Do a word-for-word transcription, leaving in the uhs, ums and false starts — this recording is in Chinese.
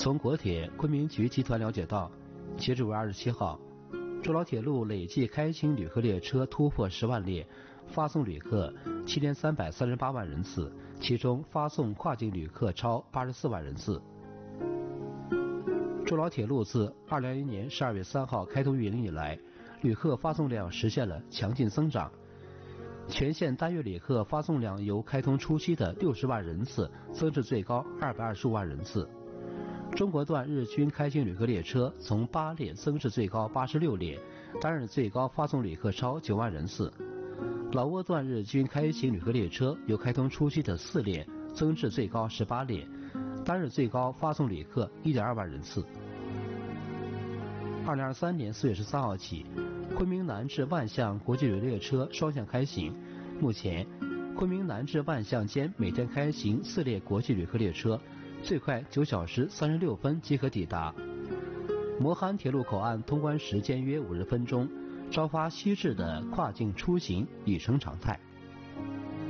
从国铁昆明局集团了解到，截至五月二十七号，中老铁路累计开行旅客列车突破十万列，发送旅客七千三百三十八万人次，其中发送跨境旅客超八十四万人次。中老铁路自二零二一年十二月三号开通运营以来，旅客发送量实现了强劲增长。全线单月旅客发送量由开通初期的六十万人次增至最高二百二十五万人次。中国段日均开行旅客列车从八列增至最高八十六列，单日最高发送旅客超九万人次。老挝段日均开行旅客列车由开通初期的四列增至最高十八列，单日最高发送旅客一点二万人次。二零二三年四月十三号起，昆明南至万象国际旅列车双向开行。目前，昆明南至万象间每天开行四列国际旅客列车，最快九小时三十六分即可抵达。磨憨铁路口岸通关时间约五十分钟，朝发夕至的跨境出行已成常态。